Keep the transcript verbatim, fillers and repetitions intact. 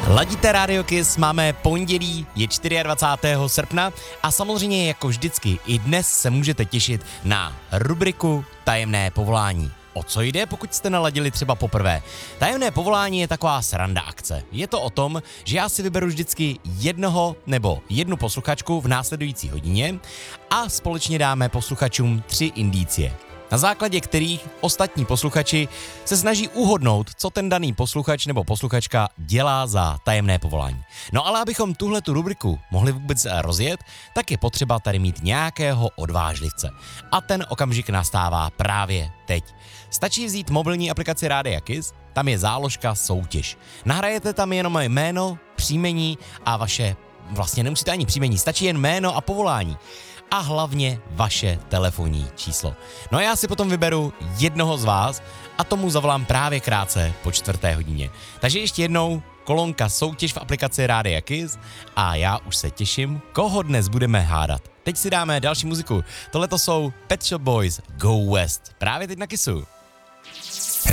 Ladíte Radio Kiss, máme pondělí, je dvacátého čtvrtého srpna a samozřejmě jako vždycky i dnes se můžete těšit na rubriku Tajemné povolání. O co jde, pokud jste naladili třeba poprvé? Tajemné povolání je taková sranda akce. Je to o tom, že já si vyberu vždycky jednoho nebo jednu posluchačku v následující hodině a společně dáme posluchačům tři indicie, na základě kterých ostatní posluchači se snaží uhodnout, co ten daný posluchač nebo posluchačka dělá za tajemné povolání. No ale abychom tuhletu rubriku mohli vůbec rozjet, tak je potřeba tady mít nějakého odvážlivce. A ten okamžik nastává právě teď. Stačí vzít mobilní aplikaci Rádia Kiss, tam je záložka soutěž. Nahrajete tam jenom jméno, příjmení a vaše, vlastně nemusíte ani příjmení, stačí jen jméno a povolání. A hlavně vaše telefonní číslo. No a já si potom vyberu jednoho z vás a tomu zavolám právě krátce po čtvrté hodině. Takže ještě jednou kolonka soutěž v aplikaci Rádia Kiss a já už se těším, koho dnes budeme hádat. Teď si dáme další muziku. Tohle to jsou Pet Shop Boys Go West. Právě teď na Kissu.